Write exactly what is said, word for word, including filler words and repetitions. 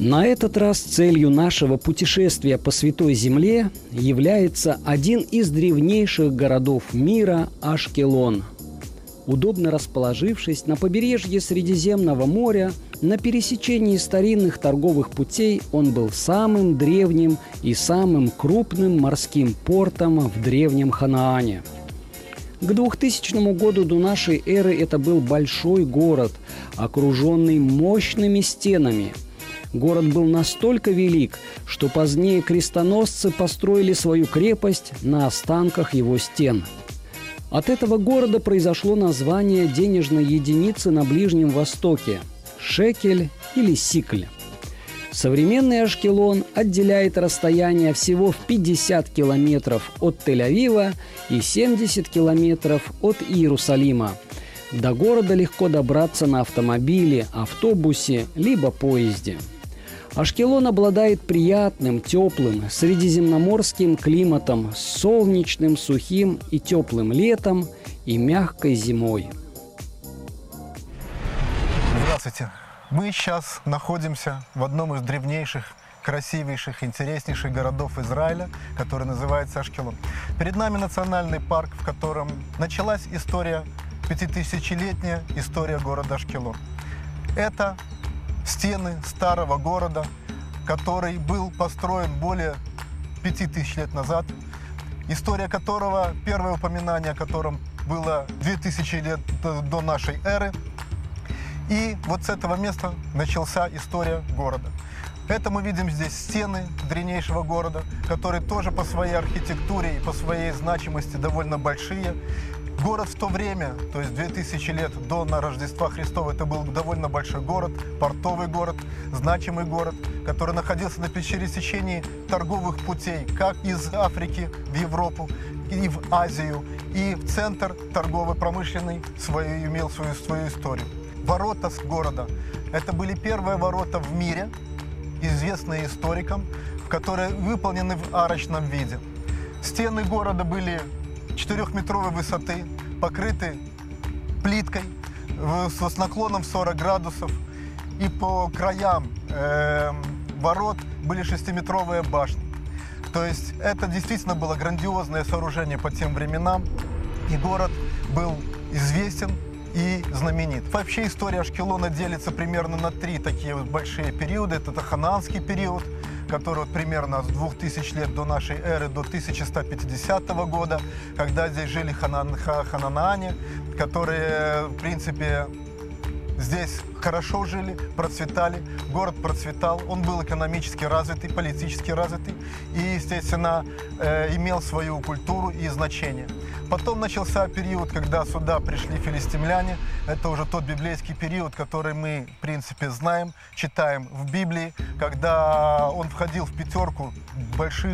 На этот раз целью нашего путешествия по Святой Земле является один из древнейших городов мира – Ашкелон. Удобно расположившись на побережье Средиземного моря, на пересечении старинных торговых путей, он был самым древним и самым крупным морским портом в древнем Ханаане. К двухтысячному году до нашей эры это был большой город, окруженный мощными стенами. Город был настолько велик, что позднее крестоносцы построили свою крепость на останках его стен. От этого города произошло название денежной единицы на Ближнем Востоке – шекель или сикль. Современный Ашкелон отделяет расстояние всего в пятьдесят километров от Тель-Авива и семьдесят километров от Иерусалима. До города легко добраться на автомобиле, автобусе либо поезде. Ашкелон обладает приятным, теплым, средиземноморским климатом с солнечным, сухим и теплым летом и мягкой зимой. Здравствуйте! Мы сейчас находимся в одном из древнейших, красивейших, интереснейших городов Израиля, который называется Ашкелон. Перед нами национальный парк, в котором началась история, пятитысячелетняя история города Ашкелон. Это стены старого города, который был построен более пяти тысяч лет назад, история которого, первое упоминание о котором было две тысячи лет до нашей эры. И вот с этого места началась история города. Это мы видим здесь стены древнейшего города, которые тоже по своей архитектуре и по своей значимости довольно большие. Город в то время, то есть две тысячи лет до Рождества Христова, это был довольно большой город, портовый город, значимый город, который находился на пересечении торговых путей, как из Африки в Европу и в Азию, и в центр торговый, промышленный свою, имел свою, свою историю. Ворота города – это были первые ворота в мире, известные историкам, которые выполнены в арочном виде. Стены города были четырехметровой высоты, покрыты плиткой с наклоном в сорок градусов. И по краям э, ворот были шестиметровые башни. То есть это действительно было грандиозное сооружение по тем временам. И город был известен и знаменит. Вообще история Ашкелона делится примерно на три такие вот большие периода. Это ханаанский период, который вот примерно с двух тысяч лет до нашей эры до тысяча сто пятидесятого года, когда здесь жили ханан, ханаане, которые, в принципе, здесь хорошо жили, процветали, город процветал, он был экономически развитый, политически развитый и, естественно, э, имел свою культуру и значение. Потом начался период, когда сюда пришли филистимляне. Это уже тот библейский период, который мы, в принципе, знаем, читаем в Библии, когда он входил в пятерку больших